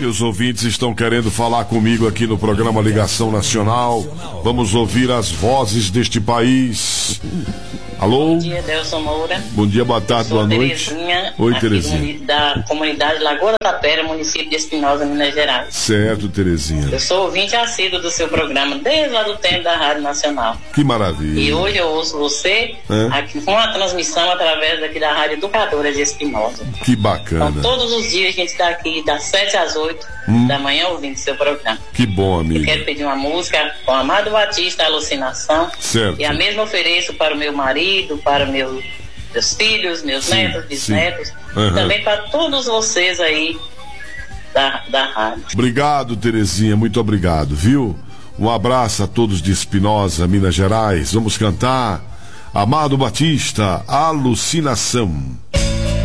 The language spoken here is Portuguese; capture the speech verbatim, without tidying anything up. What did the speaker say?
os ouvintes estão querendo falar comigo aqui no programa Ligação Nacional. Vamos ouvir as vozes deste país. Alô? Bom dia, Delson Moura. Bom dia, boa tarde, boa noite. Terezinha, Oi, Terezinha. Da comunidade Lagoa da Pera, município de Espinosa, Minas Gerais. Certo, Terezinha. Eu sou ouvinte assíduo do seu programa desde lá do tempo da Rádio Nacional. Que maravilha. E hoje eu ouço você é? aqui com a transmissão através daqui da Rádio Educadora de Espinosa. Que bacana. Então, todos os dias a gente está aqui das sete às oito hum. da manhã ouvindo seu programa. Que bom, amigo. Eu quero pedir uma música com Amado Batista, Alucinação. Certo. E a mesma ofereço para o meu marido, para meu, meus filhos, meus sim, netos, bisnetos, uhum. também para todos vocês aí da, da rádio. Obrigado, Terezinha, muito obrigado, viu? Um abraço a todos de Espinosa, Minas Gerais. Vamos cantar Amado Batista, Alucinação.